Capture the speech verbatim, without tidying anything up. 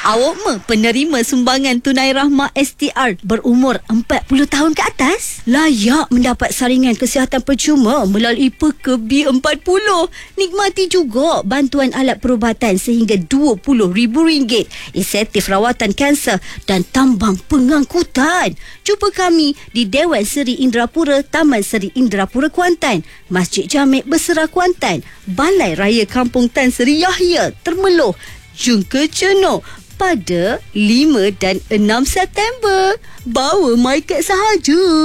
Awak mah penerima sumbangan tunai rahmah S T R berumur empat puluh tahun ke atas? Layak mendapat saringan kesihatan percuma melalui P K B empat puluh. Nikmati juga bantuan alat perubatan sehingga dua puluh ribu ringgit, insentif rawatan kanser dan tambang pengangkutan. Jumpa kami di Dewan Seri Indrapura, Taman Seri Indrapura, Kuantan, Masjid Jamek Bersera, Kuantan, Balai Raya Kampung Tan Sri Yahya, Termeloh, Jungka Cenok pada lima dan enam September. Bawa MyCard sahaja.